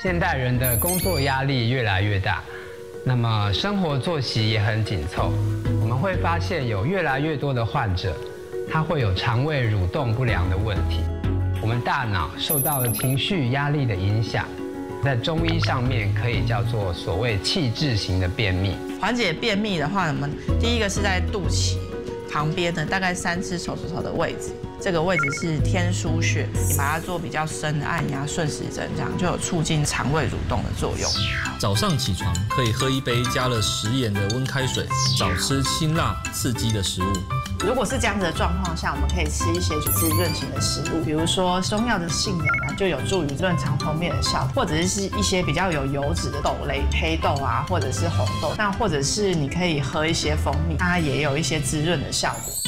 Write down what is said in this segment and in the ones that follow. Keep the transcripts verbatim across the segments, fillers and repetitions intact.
现代人的工作压力越来越大，那么生活作息也很紧凑，我们会发现有越来越多的患者，他会有肠胃蠕动不良的问题。我们大脑受到了情绪压力的影响，在中医上面可以叫做所谓气滞型的便秘。 缓解便秘的话，我们第一个是在肚脐旁边的大概三只手指头的位置。这个位置是天枢穴，你把它做比较深的按压、顺时针，这样就有促进肠胃蠕动的作用。 早上起床可以喝一杯加了食盐的温开水，少吃辛辣刺激的食物。 如果是这样子的状况下，我们可以吃一些滋润型的食物，比如说中药的杏仁啊，就有助于润肠通便的效果，或者是一些比较有油脂的豆类，黑豆啊，或者是红豆，那或者是你可以喝一些蜂蜜，它也有一些滋润的效果。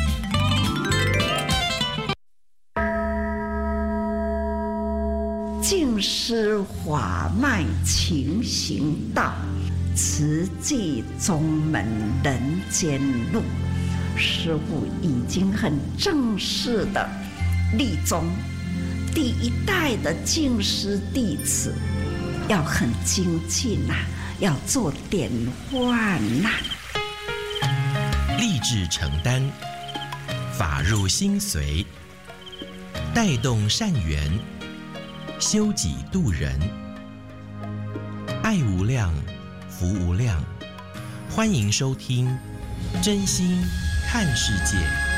净施法脉勤行道，慈济宗门人间路。师父已经很正式的立宗，第一代的净施弟子要很精进呐、啊，要做典范呐、 啊。立志承担，法入心随，带动善缘。修己度人，爱无量，福无量。欢迎收听《真心看世界》。